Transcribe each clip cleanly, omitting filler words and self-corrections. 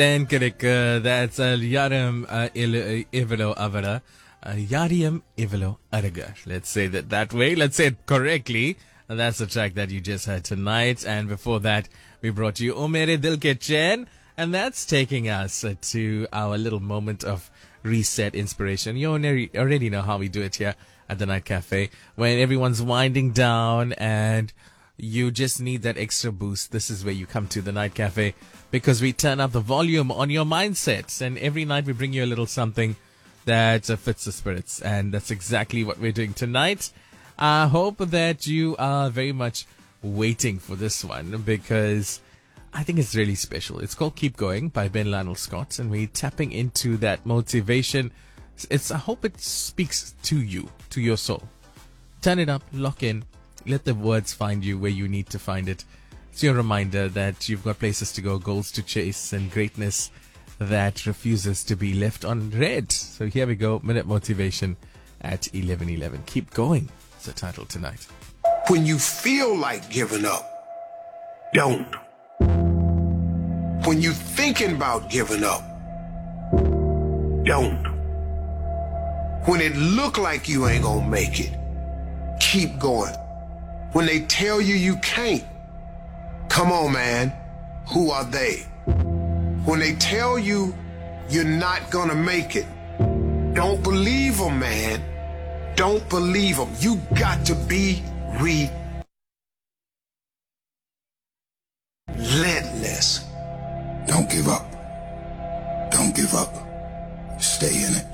En Kirika, that's Yarim Ivelo Avara. Yariam Ivelo Aragar. Let's say that way. Let's say it correctly. And that's the track that you just heard tonight. And before that, we brought you O Mere Dil Ke Chain. And that's taking us to our little moment of reset inspiration. You already know how we do it here at the Night Cafe. When everyone's winding down and you just need that extra boost, this is where you come to the Night Cafe, because we turn up the volume on your mindsets, and every night we bring you a little something that fits the spirits, and that's exactly what we're doing tonight. I hope that you are very much waiting for this one, because I think it's really special. It's called Keep Going by Ben Lionel Scott, and we're tapping into that motivation. I hope it speaks to you, to your soul. Turn it up, lock in, let the words find you where you need to find it. It's your reminder that you've got places to go, goals to chase, and greatness that refuses to be left on red. So here we go, Minute Motivation at 11:11. Keep going. It's the title tonight. When you feel like giving up, don't. When you're thinking about giving up, don't. When it look like you ain't gonna make it, keep going. When they tell you you can't, come on, man, who are they? When they tell you you're not gonna make it, don't believe them, man. Don't believe them. You got to be relentless. Don't give up. Don't give up. Stay in it.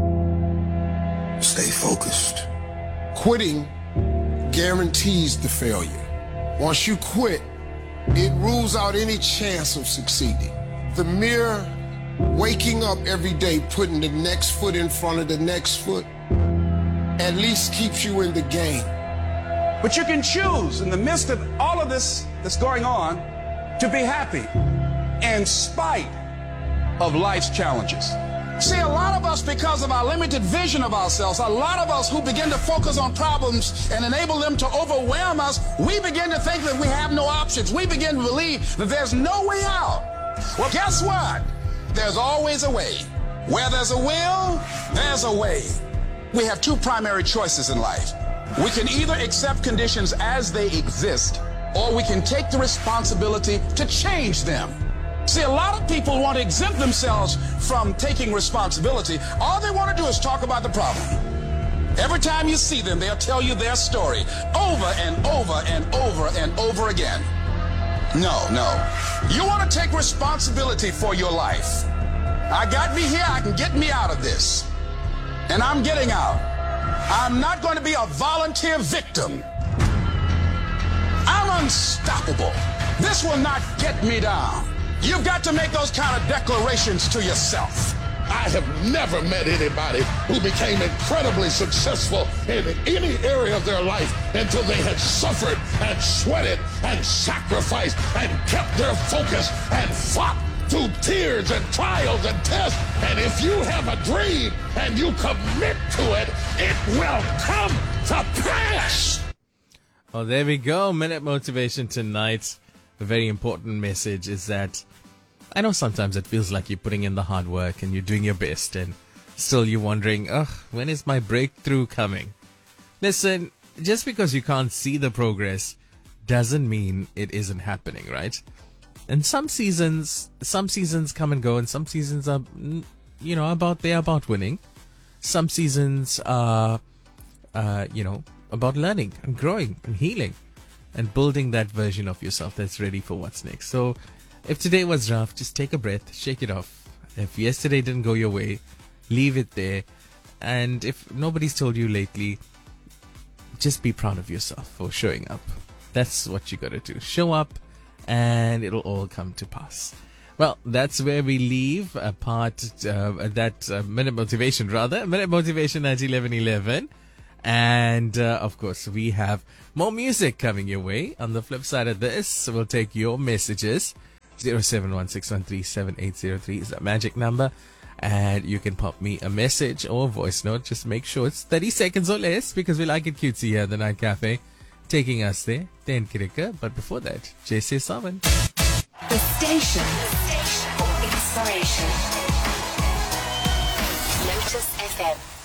Stay focused. Quitting guarantees the failure. Once you quit, it rules out any chance of succeeding. The mere waking up every day, putting the next foot in front of the next foot, at least keeps you in the game. But you can choose in the midst of all of this that's going on to be happy in spite of life's challenges. See, a lot of us, because of our limited vision of ourselves, a lot of us who begin to focus on problems and enable them to overwhelm us, we begin to think that we have no options. We begin to believe that there's no way out. Well, guess what? There's always a way. Where there's a will, there's a way. We have two primary choices in life. We can either accept conditions as they exist, or we can take the responsibility to change them. See, a lot of people want to exempt themselves from taking responsibility. All they want to do is talk about the problem. Every time you see them, they'll tell you their story over and over and over and over again. No. You want to take responsibility for your life. I got me here, I can get me out of this. And I'm getting out. I'm not going to be a volunteer victim. I'm unstoppable. This will not get me down. You've got to make those kind of declarations to yourself. I have never met anybody who became incredibly successful in any area of their life until they had suffered and sweated and sacrificed and kept their focus and fought through tears and trials and tests. And if you have a dream and you commit to it, it will come to pass. Well, there we go. Minute Motivation tonight. A very important message is that I know sometimes it feels like you're putting in the hard work and you're doing your best, and still you're wondering, when is my breakthrough coming? Listen, just because you can't see the progress doesn't mean it isn't happening, right? And some seasons come and go, and some seasons are, they're about winning. Some seasons are, about learning and growing and healing and building that version of yourself that's ready for what's next. So if today was rough, just take a breath, shake it off. If yesterday didn't go your way, leave it there. And if nobody's told you lately, just be proud of yourself for showing up. That's what you gotta do. Show up and it'll all come to pass. Well, that's where we leave Minute Motivation Minute Motivation at 11:11. And, of course, we have more music coming your way. On the flip side of this, we'll take your messages. 0716137803 is that magic number. And you can pop me a message or a voice note. Just make sure it's 30 seconds or less, because we like it cutesy here at the Night Cafe. Taking us there, Dan Kirika. But before that, JC Savan. The station for Lotus FM.